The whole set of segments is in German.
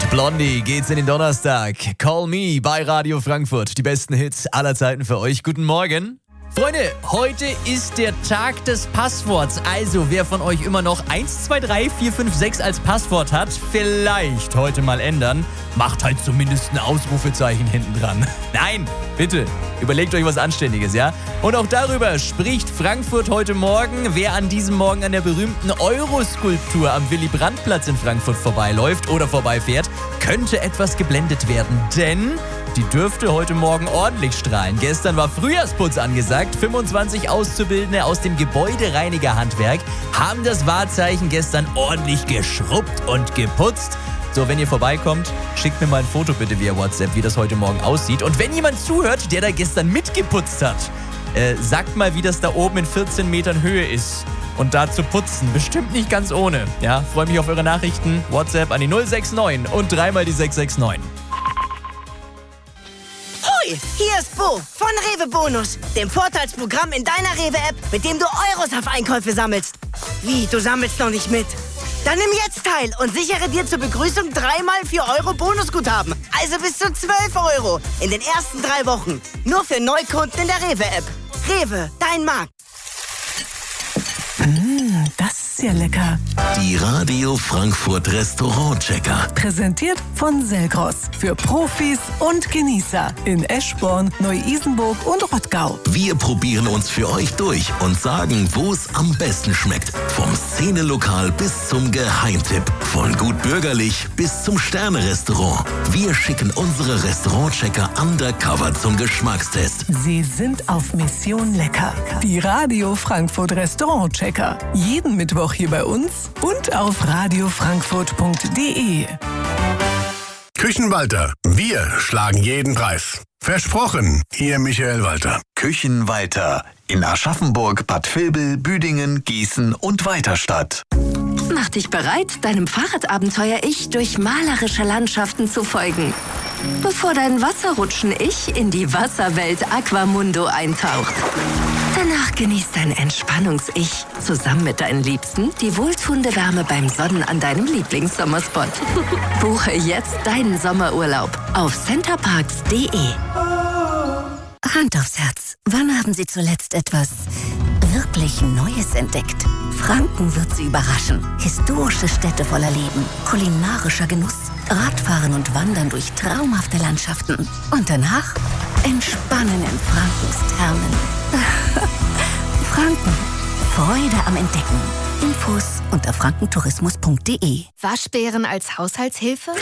Blondie geht's in den Donnerstag. Call Me bei Radio Frankfurt. Die besten Hits aller Zeiten für euch. Guten Morgen. Freunde, heute ist der Tag des Passworts. Also, wer von euch immer noch 1, 2, 3, 4, 5, 6 als Passwort hat, vielleicht heute mal ändern. Macht halt zumindest ein Ausrufezeichen hinten dran. Nein, bitte, überlegt euch was Anständiges, ja? Und auch darüber spricht Frankfurt heute Morgen. Wer an diesem Morgen an der berühmten Euro-Skulptur am Willy-Brandt-Platz in Frankfurt vorbeiläuft oder vorbeifährt, könnte etwas geblendet werden, denn die dürfte heute Morgen ordentlich strahlen. Gestern war Frühjahrsputz angesagt. 25 Auszubildende aus dem Gebäudereinigerhandwerk haben das Wahrzeichen gestern ordentlich geschrubbt und geputzt. So, wenn ihr vorbeikommt, schickt mir mal ein Foto bitte via WhatsApp, wie das heute Morgen aussieht. Und wenn jemand zuhört, der da gestern mitgeputzt hat, sagt mal, wie das da oben in 14 Metern Höhe ist. Und da zu putzen, bestimmt nicht ganz ohne. Ja, freue mich auf eure Nachrichten. WhatsApp an die 069 und dreimal die 669. Hier ist Bo von Rewe Bonus, dem Vorteilsprogramm in deiner Rewe-App, mit dem du Euros auf Einkäufe sammelst. Wie, du sammelst noch nicht mit? Dann nimm jetzt teil und sichere dir zur Begrüßung 3x 4 Euro Bonusguthaben. Also bis zu 12 Euro in den ersten 3 Wochen. Nur für Neukunden in der Rewe-App. Rewe, dein Markt. Das ist ja lecker. Die Radio Frankfurt Restaurant-Checker. Präsentiert von Selgros. Für Profis und Genießer. In Eschborn, Neu-Isenburg und Rottgau. Wir probieren uns für euch durch und sagen, wo es am besten schmeckt. Vom Szenelokal bis zum Geheimtipp. Von gut bürgerlich bis zum Sterne-Restaurant. Wir schicken unsere Restaurant-Checker undercover zum Geschmackstest. Sie sind auf Mission lecker. Die Radio Frankfurt Restaurant-Checker. Jeden Mittwoch hier bei uns und auf radiofrankfurt.de. Küchenwalter. Wir schlagen jeden Preis. Versprochen, Ihr Michael Walter. Küchenwalter. In Aschaffenburg, Bad Vilbel, Büdingen, Gießen und Weiterstadt. Mach dich bereit, deinem Fahrradabenteuer-Ich durch malerische Landschaften zu folgen. Bevor dein Wasserrutschen-Ich in die Wasserwelt Aquamundo eintaucht. Danach genießt dein Entspannungs-Ich zusammen mit deinen Liebsten die wohltuende Wärme beim Sonnen an deinem Lieblingssommerspot. Buche jetzt deinen Sommerurlaub auf centerparks.de. Hand aufs Herz. Wann haben Sie zuletzt etwas wirklich Neues entdeckt? Franken wird Sie überraschen. Historische Städte voller Leben, kulinarischer Genuss, Radfahren und Wandern durch traumhafte Landschaften. Und danach entspannen in Frankens Thermen. Franken. Freude am Entdecken. Infos unter frankentourismus.de. Waschbären als Haushaltshilfe?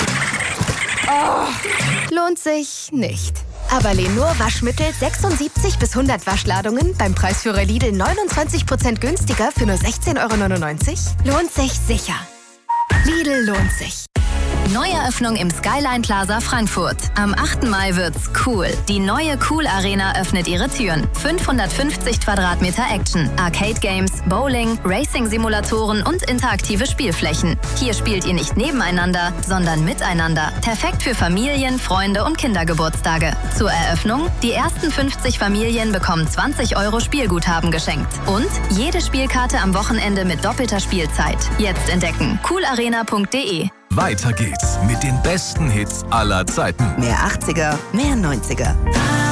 Oh, lohnt sich nicht. Aber Lenur Waschmittel 76 bis 100 Waschladungen beim Preisführer Lidl 29% günstiger für nur 16,99 €? Lohnt sich sicher. Lidl lohnt sich. Neueröffnung im Skyline Plaza Frankfurt. Am 8. Mai wird's cool. Die neue Cool Arena öffnet ihre Türen. 550 Quadratmeter Action, Arcade Games, Bowling, Racing-Simulatoren und interaktive Spielflächen. Hier spielt ihr nicht nebeneinander, sondern miteinander. Perfekt für Familien, Freunde und Kindergeburtstage. Zur Eröffnung, die ersten 50 Familien bekommen 20 € Spielguthaben geschenkt. Und jede Spielkarte am Wochenende mit doppelter Spielzeit. Jetzt entdecken. coolarena.de. Weiter geht's mit den besten Hits aller Zeiten. Mehr 80er, mehr 90er.